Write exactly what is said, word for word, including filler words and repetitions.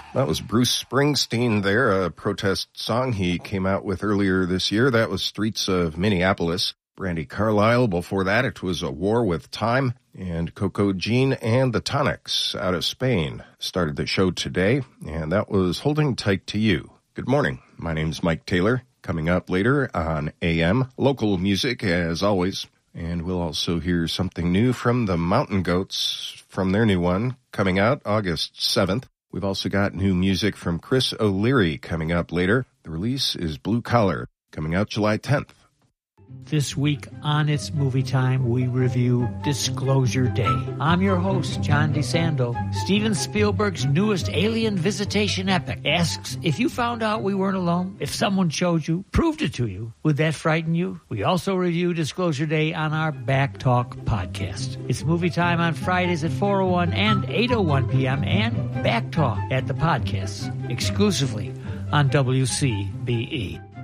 That was Bruce Springsteen there, a protest song he came out with earlier this year. That was Streets of Minneapolis. Brandy Carlisle, before that it was A War with Time. And Coco Jean and the Tonics out of Spain started the show today, and that was Holding Tight to You. Good morning. My name's Mike Taylor. Coming up later on A M, local music as always. And we'll also hear something new from the Mountain Goats from their new one coming out August seventh. We've also got new music from Chris O'Leary coming up later. The release is Blue Collar, coming out July tenth. This week on It's Movie Time, we review Disclosure Day. I'm your host, John DeSando. Steven Spielberg's newest alien visitation epic asks, if you found out we weren't alone, if someone showed you, proved it to you, would that frighten you? We also review Disclosure Day on our Back Talk podcast. It's Movie Time on Fridays at four oh one and eight oh one p.m. and Back Talk at the podcasts, exclusively on W C B E.